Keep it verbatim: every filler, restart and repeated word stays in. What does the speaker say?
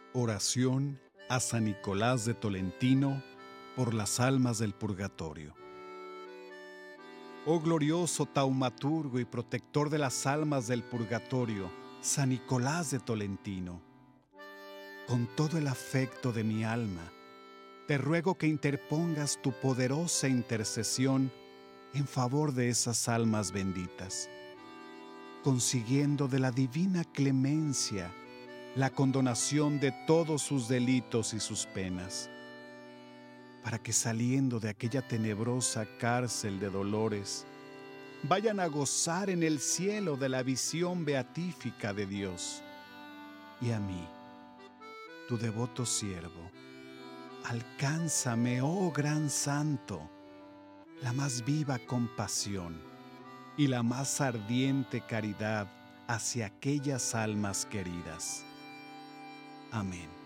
Oración a San Nicolás de Tolentino por las almas del purgatorio. Oh glorioso taumaturgo y protector de las almas del purgatorio, San Nicolás de Tolentino, con todo el afecto de mi alma, te ruego que interpongas tu poderosa intercesión en favor de esas almas benditas, consiguiendo de la divina clemencia la condonación de todos sus delitos y sus penas, para que saliendo de aquella tenebrosa cárcel de dolores, vayan a gozar en el cielo de la visión beatífica de Dios. Y a mí, tu devoto siervo, alcánzame, oh gran santo, la más viva compasión y la más ardiente caridad hacia aquellas almas queridas. Amén.